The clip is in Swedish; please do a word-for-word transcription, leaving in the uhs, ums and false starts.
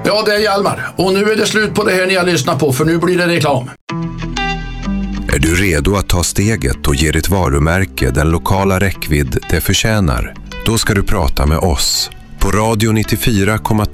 Ja, det är Hjalmar. Och nu är det slut på det här ni har lyssnat på, för nu blir det reklam. Är du redo att ta steget och ge ditt varumärke den lokala räckvidd det förtjänar? Då ska du prata med oss på Radio nittiofyra komma